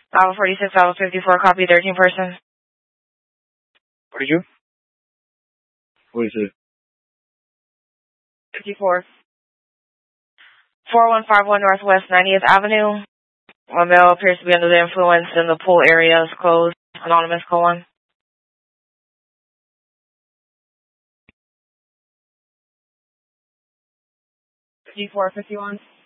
Alpha 46, Alpha 54, copy 13 person. 42? What is it? 54. 4151 Northwest 90th Avenue. A male appears to be under the influence in the pool area is closed. Anonymous call 1. 5451.